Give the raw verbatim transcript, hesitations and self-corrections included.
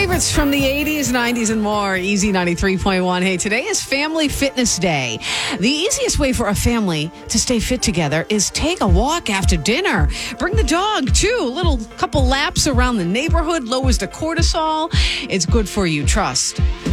Favorites from the eighties, nineties, and more. Easy ninety-three point one. Hey, today is Family Fitness Day. The easiest way for a family to stay fit together is take a walk after dinner. Bring the dog, too. A little couple laps around the neighborhood lowers the cortisol. It's good for you, trust.